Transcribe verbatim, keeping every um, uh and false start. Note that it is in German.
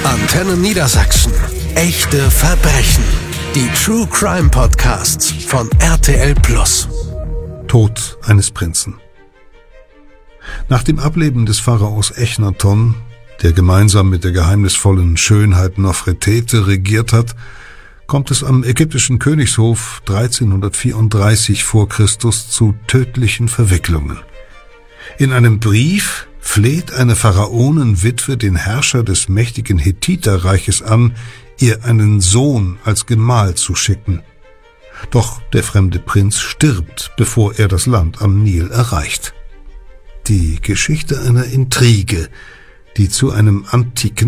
Antenne Niedersachsen. Echte Verbrechen. Die True Crime Podcasts von R T L Plus. Tod eines Prinzen. Nach dem Ableben des Pharaos Echnaton, der gemeinsam mit der geheimnisvollen Schönheit Nofretete regiert hat, kommt es am ägyptischen Königshof dreizehnhundertvierunddreißig vor Christus zu tödlichen Verwicklungen. In einem Brief fleht eine Pharaonenwitwe den Herrscher des mächtigen Hethiterreiches an, ihr einen Sohn als Gemahl zu schicken. Doch der fremde Prinz stirbt, bevor er das Land am Nil erreicht. Die Geschichte einer Intrige, die zu einem antiken